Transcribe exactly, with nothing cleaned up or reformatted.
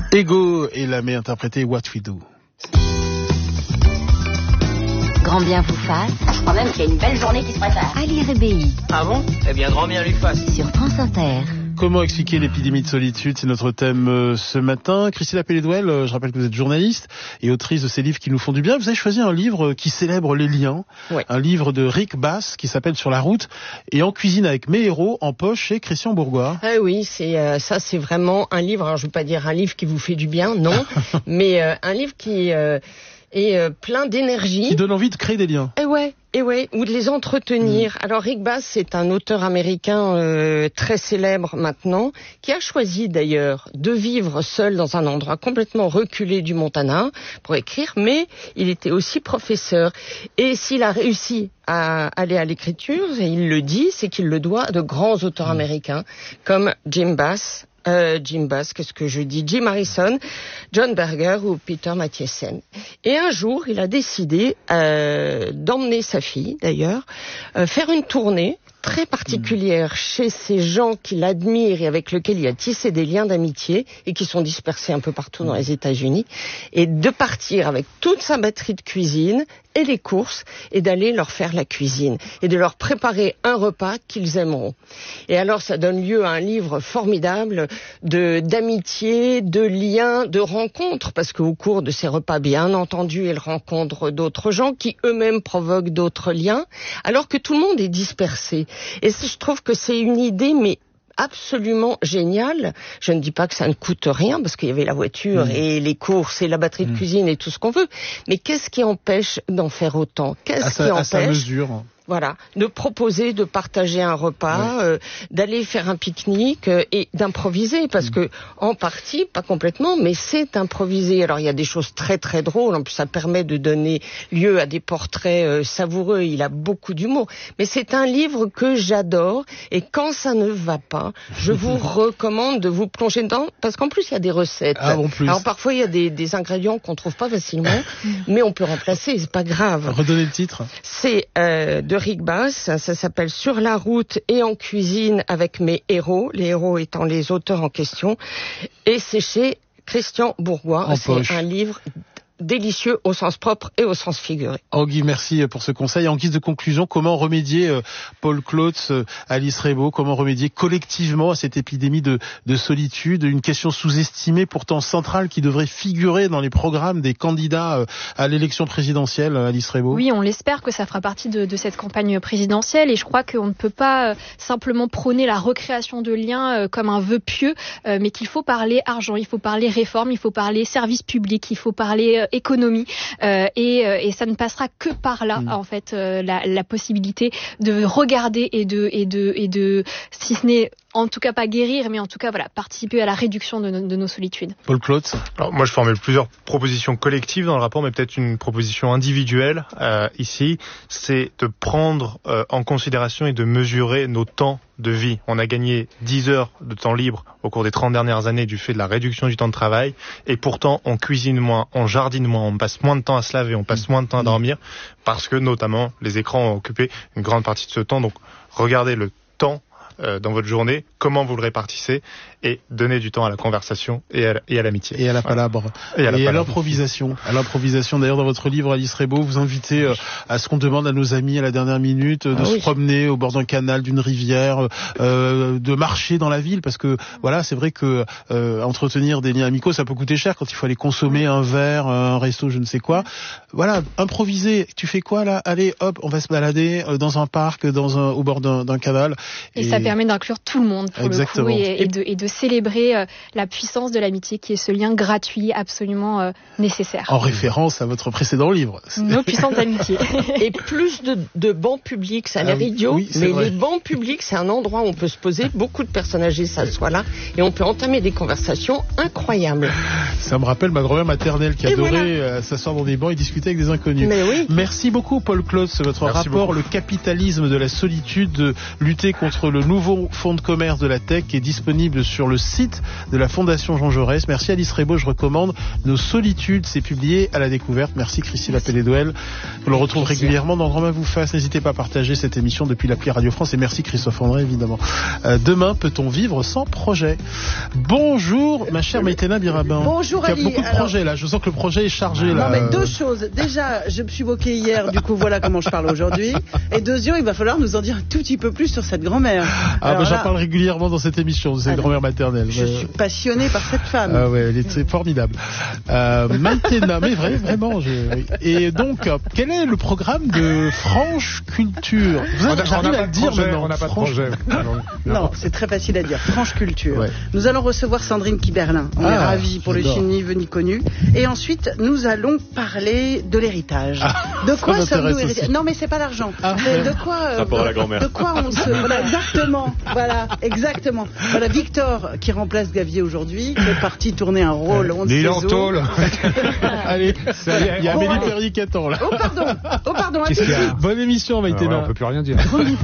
Ego et la met interpréter What We Do. Grand bien vous fasse. Je crois même qu'il y a une belle journée qui se prépare. Ali Rebéi. Ah bon? Eh bien, grand bien lui fasse. Sur France Inter. Comment expliquer l'épidémie de solitude? C'est notre thème euh, ce matin. Christine Pelledouel, euh, je rappelle que vous êtes journaliste et autrice de ces livres qui nous font du bien. Vous avez choisi un livre qui célèbre les liens. Ouais. Un livre de Rick Bass qui s'appelle Sur la route et En cuisine avec mes héros en poche chez Christian Bourgois. Ah oui, c'est euh, ça, c'est vraiment un livre. Alors, je veux pas dire un livre qui vous fait du bien, non, mais euh, un livre qui euh, est euh, plein d'énergie. Qui donne envie de créer des liens. Et ouais. Et ouais, ou de les entretenir. Mmh. Alors Rick Bass, c'est un auteur américain euh, très célèbre maintenant, qui a choisi d'ailleurs de vivre seul dans un endroit complètement reculé du Montana pour écrire, mais il était aussi professeur. Et s'il a réussi à aller à l'écriture, et il le dit, c'est qu'il le doit à de grands auteurs mmh. américains comme Jim Bass, Euh, Jim Bass, qu'est-ce que je dis, Jim Harrison, John Berger ou Peter Mathiesen. Et un jour, il a décidé euh, d'emmener sa fille, d'ailleurs, euh, faire une tournée très particulière chez ces gens qu'il admire et avec lesquels il a tissé des liens d'amitié et qui sont dispersés un peu partout dans les États-Unis, et de partir avec toute sa batterie de cuisine et les courses et d'aller leur faire la cuisine et de leur préparer un repas qu'ils aimeront. Et alors ça donne lieu à un livre formidable de d'amitié, de liens, de rencontres, parce qu'au cours de ces repas, bien entendu, il rencontre d'autres gens qui eux-mêmes provoquent d'autres liens, alors que tout le monde est dispersé. Et je trouve que c'est une idée, mais absolument géniale. Je ne dis pas que ça ne coûte rien, parce qu'il y avait la voiture mmh. et les courses et la batterie de mmh. cuisine et tout ce qu'on veut. Mais qu'est-ce qui empêche d'en faire autant? Qu'est-ce à qui sa, empêche à sa mesure. Voilà, de proposer de partager un repas, oui. euh, d'aller faire un pique-nique euh, et d'improviser, parce mmh. que en partie, pas complètement, mais c'est improvisé. Alors il y a des choses très très drôles, en plus ça permet de donner lieu à des portraits euh, savoureux, il a beaucoup d'humour. Mais c'est un livre que j'adore, et quand ça ne va pas, je vous recommande de vous plonger dedans, parce qu'en plus il y a des recettes. Ah, en plus. Alors parfois il y a des, des ingrédients qu'on trouve pas facilement, mais on peut remplacer, c'est pas grave. Redonnez le titre. C'est euh, de Rick Bass, ça, ça s'appelle Sur la route et en cuisine avec mes héros, les héros étant les auteurs en question, et c'est chez Christian Bourgois. En c'est poche. Un livre délicieux au sens propre et au sens figuré. Guy, merci pour ce conseil. En guise de conclusion, comment remédier, euh, Paul Klotz, euh, Alice Rebaud, comment remédier collectivement à cette épidémie de, de solitude, une question sous-estimée pourtant centrale qui devrait figurer dans les programmes des candidats euh, à l'élection présidentielle, Alice Rebaud? Oui, on l'espère que ça fera partie de, de cette campagne présidentielle, et je crois qu'on ne peut pas euh, simplement prôner la recréation de liens euh, comme un vœu pieux, euh, mais qu'il faut parler argent, il faut parler réforme, il faut parler service public, il faut parler euh, économie, euh, et, euh, et ça ne passera que par là, mmh. en fait, euh, la, la possibilité de regarder et de, et de, et de, si ce n'est en tout cas pas guérir, mais en tout cas voilà, participer à la réduction de, no, de nos solitudes. Paul Klotz. Alors moi je formule plusieurs propositions collectives dans le rapport, mais peut-être une proposition individuelle euh, ici, c'est de prendre euh, en considération et de mesurer nos temps de vie. On a gagné dix heures de temps libre au cours des trente dernières années du fait de la réduction du temps de travail, et pourtant on cuisine moins, on jardine moins, on passe moins de temps à se laver, on passe moins de temps à dormir, parce que notamment les écrans ont occupé une grande partie de ce temps. Donc regardez le temps euh, dans votre journée, comment vous le répartissez, et donner du temps à la conversation et à, et à l'amitié. Et à la palabre. Et à, la et palabre. à l'improvisation. À l'improvisation. D'ailleurs, dans votre livre, Alice Rebaud, vous invitez euh, à ce qu'on demande à nos amis à la dernière minute, euh, de ah, se oui. promener au bord d'un canal, d'une rivière, euh, de marcher dans la ville, parce que voilà, c'est vrai que euh, entretenir des liens amicaux, ça peut coûter cher quand il faut aller consommer un verre, un resto, je ne sais quoi. Voilà, improviser. Tu fais quoi là? Allez, hop, on va se balader euh, dans un parc, dans un, au bord d'un, d'un canal. Et, et ça permet d'inclure tout le monde pour Exactement. le coup, et, et, de, et de célébrer euh, la puissance de l'amitié, qui est ce lien gratuit absolument euh, nécessaire. En référence à votre précédent livre. Nos puissances amitiés. Et plus de, de bancs publics, ça a l'air ah, idiot, oui, mais vrai. Les bancs publics, c'est un endroit où on peut se poser, beaucoup de personnes âgées s'assoient là, et on peut entamer des conversations incroyables. Ça me rappelle ma grand-mère maternelle qui Et adorait voilà. euh, s'asseoir dans des bancs et discuter avec des inconnus. Mais oui. Merci beaucoup Paul Claude, c'est votre Merci rapport, beaucoup. le capitalisme de la solitude, de lutter contre le nouveau fonds de commerce de la tech qui est disponible sur le site de la Fondation Jean Jaurès. Merci Alice Rebaud, je recommande Nos solitudes, c'est publié à la Découverte. Merci Christine Appelé-Douel. On le retrouve régulièrement dans Grand Main vous fasse. N'hésitez pas à partager cette émission depuis l'appli Radio France et merci Christophe André évidemment. Euh, demain, peut-on vivre sans projet? Bonjour ma chère Maïtena Birabin. Bonjour Tu as Ali. beaucoup de Alors- projets là, je sens que le projet est chargé là. Non mais deux choses. Déjà, je me suis moquée hier, du coup voilà comment je parle aujourd'hui. Et deuxième, il va falloir nous en dire un tout petit peu plus sur cette grand-mère. Ah Alors bah, j'en là, parle régulièrement dans cette émission, de cette Alors, grand-mère maternelle. je Mais- suis passionnée par cette femme. Ah ouais, elle est très formidable. Euh, Maïtena, mais vrai, vraiment. Je... oui. Et donc, euh, quel est le programme de Franche Culture? Vous On avez- a- on J'arrive n'a à pas le de dire projet, maintenant. on n'a pas de Franche- projet. Non, c'est très facile à dire. Franche culture. Ouais. Nous allons recevoir Sandrine Kiberlin. On Ah, est ravis pour le j'adore. ni vu ni connu. Et ensuite, nous allons parler de l'héritage. Ah, de ça quoi m'intéresse sommes-nous héritiers? aussi. Non, mais c'est pas l'argent. Ah. Mais de quoi euh, Rapport à la grand-mère. De quoi on se voilà, exactement. Voilà, exactement. Voilà Victor qui remplace Gavier aujourd'hui, qui est parti tourner un rôle. On ne L'île sait en où. tôle. Allez, il y a Oh, Amélie allez. Perrier qui attend là. Oh pardon. Oh pardon. À tout Qu'est-ce de qu'il y a suite. Bonne émission, Ah ouais, Maïtena. on peut plus rien dire.